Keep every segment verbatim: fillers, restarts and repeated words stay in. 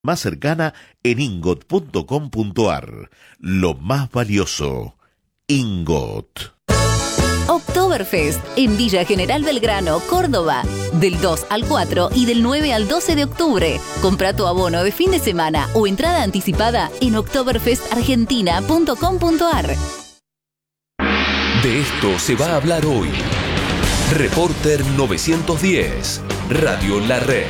más cercana en ingot punto com punto ar. Lo más valioso, Ingot. Oktoberfest en Villa General Belgrano, Córdoba, del dos al cuatro y del nueve al doce de octubre. Compra tu abono de fin de semana o entrada anticipada en oktoberfest argentina punto com punto ar. De esto se va a hablar hoy. Reporter novecientos diez, Radio La Red.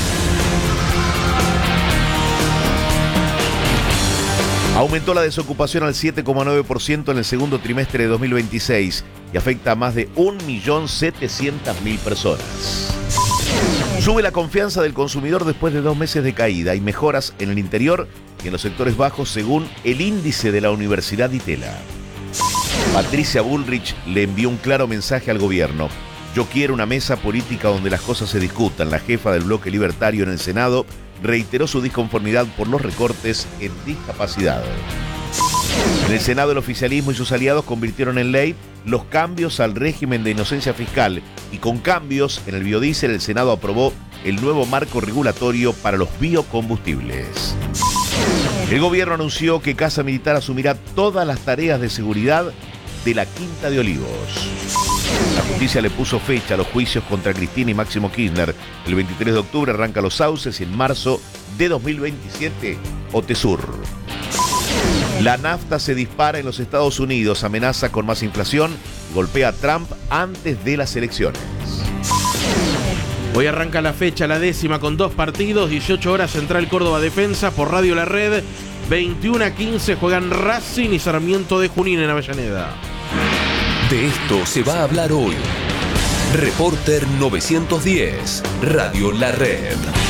Aumentó la desocupación al siete coma nueve por ciento en el segundo trimestre de dos mil veintiséis y afecta a más de un millón setecientas mil personas. Sube la confianza del consumidor después de dos meses de caída y mejoras en el interior y en los sectores bajos según el índice de la Universidad Itela. Patricia Bullrich le envió un claro mensaje al gobierno. Yo quiero una mesa política donde las cosas se discutan. La jefa del bloque libertario en el Senado reiteró su disconformidad por los recortes en discapacidad. En el Senado, el oficialismo y sus aliados convirtieron en ley los cambios al régimen de inocencia fiscal y con cambios en el biodiesel el Senado aprobó el nuevo marco regulatorio para los biocombustibles. El gobierno anunció que Casa Militar asumirá todas las tareas de seguridad de la Quinta de Olivos. La justicia le puso fecha a los juicios contra Cristina y Máximo Kirchner. El veintitrés de octubre arranca Los Sauces y en marzo de dos mil veintisiete, Otesur. La nafta se dispara en los Estados Unidos, amenaza con más inflación, golpea a Trump antes de las elecciones. Hoy arranca la fecha, la décima, con dos partidos, dieciocho horas Central Córdoba Defensa por Radio La Red, veintiuno a quince juegan Racing y Sarmiento de Junín en Avellaneda. De esto se va a hablar hoy. Reporter novecientos diez, Radio La Red.